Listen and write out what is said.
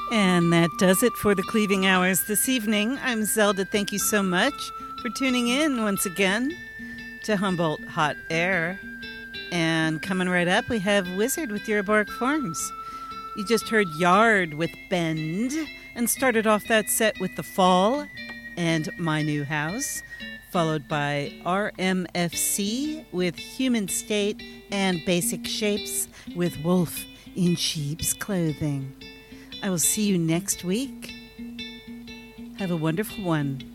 And that does it for the Cleaving Hours this evening. I'm Zelda. Thank you so much for tuning in once again to Humboldt Hot Air. And coming right up, we have Wizard with Eurobark Farms. You just heard Yard with Bend and started off that set with The Fall and My New House, followed by RMFC with Human State and Basic Shapes with Wolf in Sheep's Clothing. I will see you next week. Have a wonderful one.